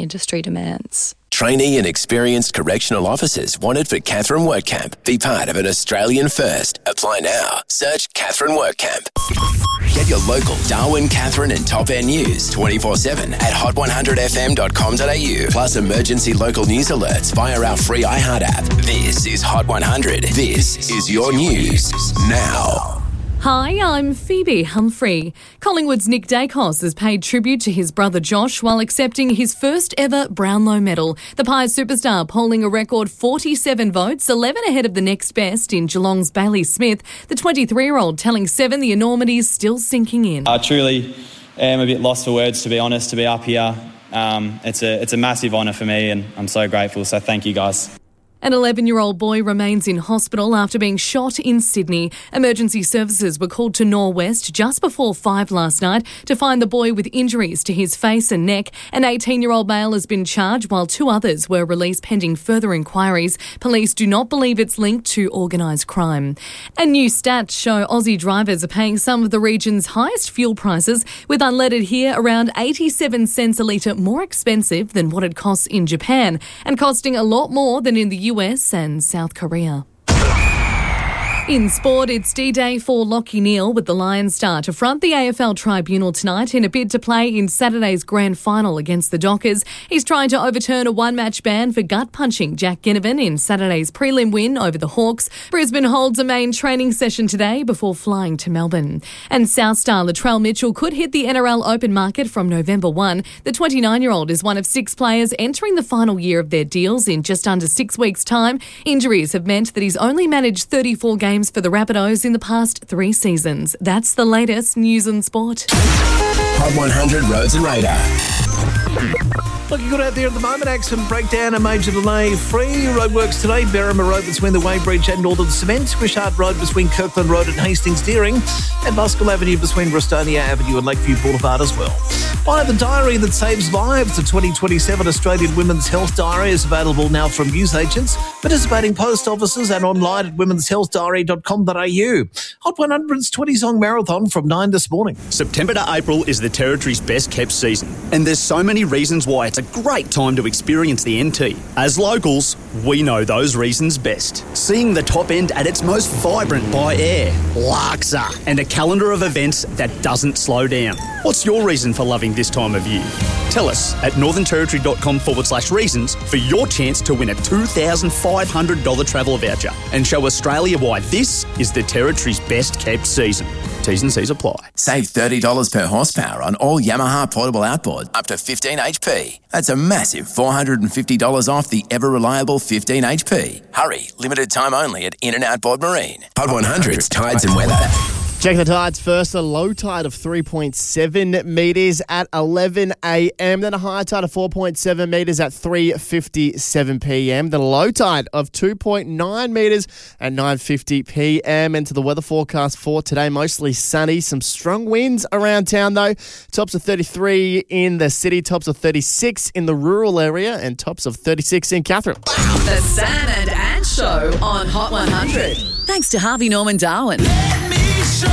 industry demands. Trainee and experienced correctional officers wanted for Katherine Workcamp. Be part of an Australian first. Apply now. Search Katherine Workcamp. Get your local Darwin, Katherine and Top End news 24/7 at hot100fm.com.au. Plus emergency local news alerts via our free iHeart app. This is Hot 100. This is your news now. Hi, I'm Phoebe Humphrey. Collingwood's Nick Dacos has paid tribute to his brother Josh while accepting his first ever Brownlow medal. The Pies superstar polling a record 47 votes, 11 ahead of the next best in Geelong's Bailey Smith. The 23-year-old telling Seven the enormity is still sinking in. I truly am a bit lost for words, to be honest, to be up here. It's a massive honour for me and I'm so grateful, so thank you guys. An 11-year-old boy remains in hospital after being shot in Sydney. Emergency services were called to Norwest just before 5 last night to find the boy with injuries to his face and neck. An 18-year-old male has been charged while 2 others were released pending further inquiries. Police do not believe it's linked to organised crime. And new stats show Aussie drivers are paying some of the region's highest fuel prices, with unleaded here around 87 cents a litre more expensive than what it costs in Japan and costing a lot more than in the US and South Korea. In sport, it's D-Day for Lachie Neale with the Lions star to front the AFL Tribunal tonight in a bid to play in Saturday's grand final against the Dockers. He's trying to overturn a one-match ban for gut-punching Jack Ginnivan in Saturday's prelim win over the Hawks. Brisbane holds a main training session today before flying to Melbourne. And South star Latrell Mitchell could hit the NRL open market from November 1. The 29-year-old is one of 6 players entering the final year of their deals in just under 6 weeks' time. Injuries have meant that he's only managed 34 games for the Rabbitohs in the past 3 seasons. That's the latest news and sport. Hot 100 Roads and Radar. Looking good out there at the moment. Accident breakdown, a major delay. Free roadworks today. Berrima Road between the Weybridge and Northern Cement. Wishart Road between Kirkland Road and Hastings Deering. And Buskell Avenue between Bristonia Avenue and Lakeview Boulevard as well. Buy the diary that saves lives. The 2027 Australian Women's Health Diary is available now from newsagents, participating post offices and online at womenshealthdiary.com.au. Hot 100's 20-song marathon from 9 this morning. September to April is the Territory's best-kept season, and there's so many reasons why it's a great time to experience the NT. As locals, we know those reasons best. Seeing the top end at its most vibrant by air, Larksa, and a calendar of events that doesn't slow down. What's your reason for loving this time of year? Tell us at northernterritory.com/reasons for your chance to win a $2,500 travel voucher and show Australia why this is the Territory's best-kept season. T's and C's apply. Save $30 per horsepower on all Yamaha portable outboard up to 15 HP. That's a massive $450 off the ever-reliable 15 HP. Hurry, limited time only at In and Outboard Marine. Hot 100's Tides and Weather. Check the tides first. A low tide of 3.7 metres at 11 a.m. Then a high tide of 4.7 metres at 3:57 p.m. Then a low tide of 2.9 metres at 9:50 p.m. And to the weather forecast for today, mostly sunny. Some strong winds around town though. Tops of 33 in the city, tops of 36 in the rural area, and tops of 36 in Katherine. The Sam and Ann Show on Hot 100. Thanks to Harvey Norman Darwin. Good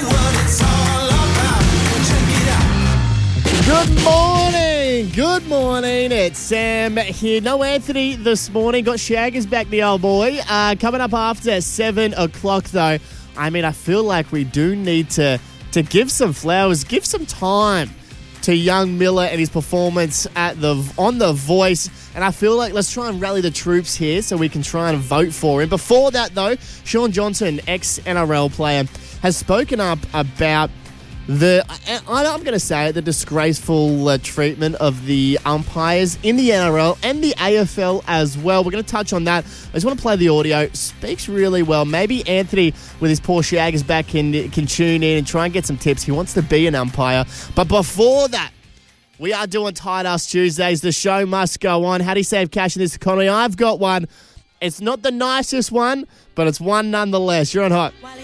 morning. Good morning. It's Sam here. No Anthony this morning. Got Shaggers back, the old boy. Coming up after 7 o'clock, though. I mean, I feel like we do need to give some flowers, give some time to young Miller and his performance on The Voice. And I feel like let's try and rally the troops here so we can try and vote for him. Before that, though, Sean Johnson, ex-NRL player, has spoken up about I'm going to say it, the disgraceful treatment of the umpires in the NRL and the AFL as well. We're going to touch on that. I just want to play the audio. Speaks really well. Maybe Anthony, with his poor shaggers back, can tune in and try and get some tips. He wants to be an umpire. But before that, we are doing Tight Ass Tuesdays. The show must go on. How do you save cash in this economy? I've got one. It's not the nicest one, but it's one nonetheless. You're on Hot.